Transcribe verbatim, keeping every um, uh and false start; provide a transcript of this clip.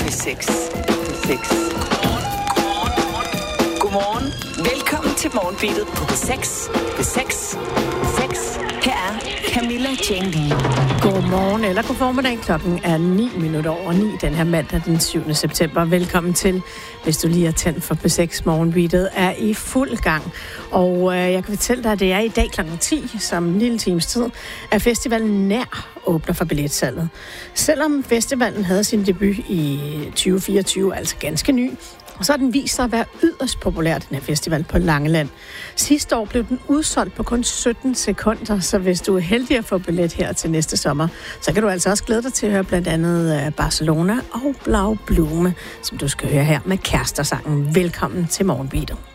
P seks. P seks. Godmorgen. Velkommen til Morgenbeatet på P seks. P seks. P seks. Her er Camilla Jane Lea. Godmorgen eller god formiddag. Klokken er ni minutter over ni den her mandag den syvende september. Velkommen til, hvis du lige er tændt for P seks. Morgenbeatet er i fuld gang. Og øh, jeg kan fortælle dig, at det er i dag klokken ti, som en lille times tid, at festivalen Nær åbner for billetsalget. Selvom festivalen havde sin debut i tyve fireogtyve, altså ganske ny, og så har den vist sig at være yderst populær, den her festival på Langeland. Sidste år blev den udsolgt på kun sytten sekunder, så hvis du er heldig at få billet her til næste sommer, så kan du altså også glæde dig til at høre blandt andet Barcelona og Blau Blume, som du skal høre her med Kærester-sangen. Velkommen til Morgenbeatet.